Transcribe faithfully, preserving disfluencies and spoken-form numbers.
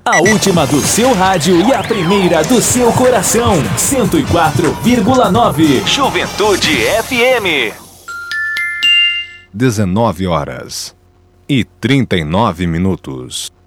A última do seu rádio e a primeira do seu coração. cento e quatro vírgula nove. Juventude F M. dezenove horas e trinta e nove minutos.